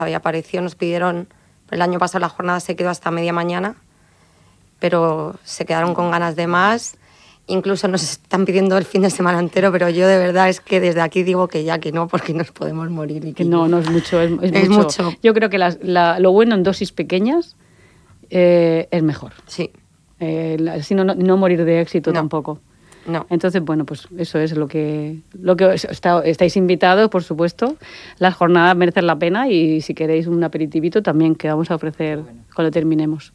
había aparecido, nos pidieron, el año pasado la jornada se quedó hasta media mañana, pero se quedaron con ganas de más. Incluso nos están pidiendo el fin de semana entero, pero yo de verdad es que desde aquí digo que ya que no, porque nos podemos morir. Y que no es mucho, es mucho. Yo creo que lo bueno en dosis pequeñas es mejor. Sí. Así no morir de éxito tampoco. No. Entonces, bueno, pues eso es lo que estáis invitados, por supuesto. Las jornadas merecen la pena y si queréis un aperitivito también que vamos a ofrecer cuando terminemos.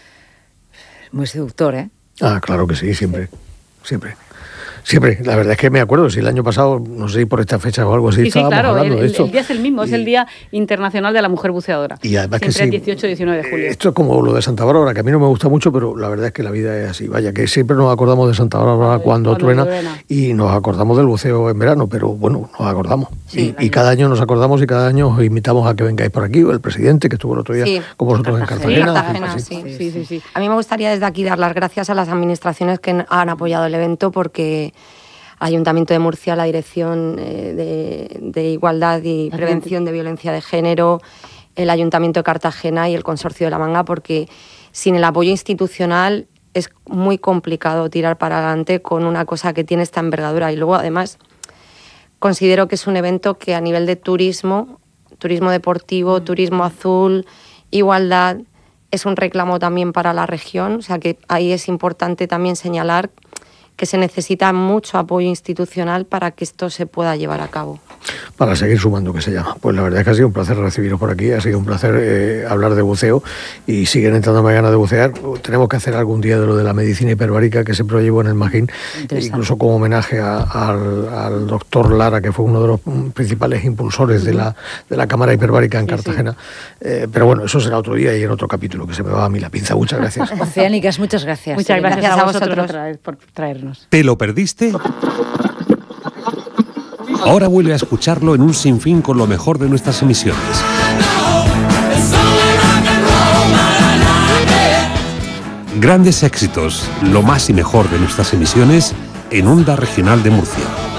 Muy seductor, ¿eh? Ah, claro que sí, siempre. Siempre, la verdad es que me acuerdo, si el año pasado, no sé si por esta fecha o algo así, estábamos hablando de esto. El día es el mismo, es el Día Internacional de la Mujer Buceadora. Y además siempre que el 18-19 de julio. Esto es como lo de Santa Bárbara, que a mí no me gusta mucho, pero la verdad es que la vida es así. Vaya, que siempre nos acordamos de Santa Bárbara cuando truena y nos acordamos del buceo en verano, pero bueno, nos acordamos. Sí, y cada año nos acordamos y cada año os invitamos a que vengáis por aquí, o el presidente, que estuvo el otro día con vosotros en Cartagena. Sí. A mí me gustaría desde aquí dar las gracias a las administraciones que han apoyado el evento, porque Ayuntamiento de Murcia, la Dirección de Igualdad y Prevención de Violencia de Género, el Ayuntamiento de Cartagena y el Consorcio de la Manga, porque sin el apoyo institucional es muy complicado tirar para adelante con una cosa que tiene esta envergadura. Y luego, además, considero que es un evento que a nivel de turismo deportivo, turismo azul, igualdad, es un reclamo también para la región. O sea que ahí es importante también señalar que se necesita mucho apoyo institucional para que esto se pueda llevar a cabo. Para seguir sumando, que se llama. Pues la verdad es que ha sido un placer recibiros por aquí, ha sido un placer hablar de buceo y siguen entrando más ganas de bucear. Tenemos que hacer algún día de lo de la medicina hiperbárica que siempre lo llevo en el Magín, incluso como homenaje al doctor Lara, que fue uno de los principales impulsores de la cámara hiperbárica en Cartagena. Pero bueno, eso será otro día y en otro capítulo, que se me va a mí la pinza. Muchas gracias. Oceánicas, muchas gracias. Muchas gracias a vosotros por traernos. ¿Te lo perdiste? Ahora vuelve a escucharlo en un sinfín con lo mejor de nuestras emisiones. Grandes éxitos, lo más y mejor de nuestras emisiones en Onda Regional de Murcia.